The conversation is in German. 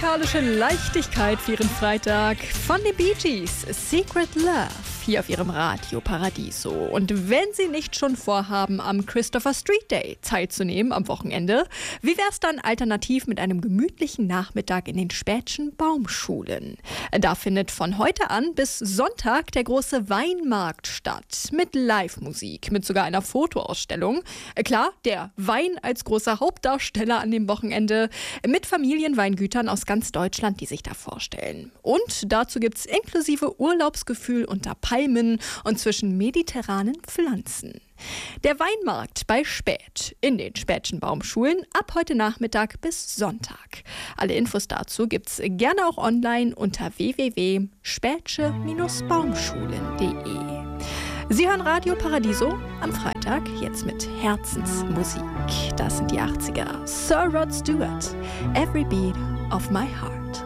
musikalische Leichtigkeit für Ihren Freitag von den Bee Gees, Secret Love, hier auf Ihrem Radio Paradiso. Und wenn Sie nicht schon vorhaben, am Christopher Street Day teilzunehmen am Wochenende, wie wär's dann alternativ mit einem gemütlichen Nachmittag in den Späthschen Baumschulen? Da findet von heute an bis Sonntag der große Weinmarkt statt, mit Live-Musik, mit sogar einer Fotoausstellung. Klar, der Wein als großer Hauptdarsteller an dem Wochenende, mit Familienweingütern aus ganz Deutschland, die sich da vorstellen. Und dazu gibt's inklusive Urlaubsgefühl unter Palmen und zwischen mediterranen Pflanzen. Der Weinmarkt bei Späth in den Späthschen Baumschulen ab heute Nachmittag bis Sonntag. Alle Infos dazu gibt's gerne auch online unter www.späthsche-baumschulen.de. Sie hören Radio Paradiso am Freitag, jetzt mit Herzensmusik. Das sind die 80er. Sir Rod Stewart, Every Beat of My Heart.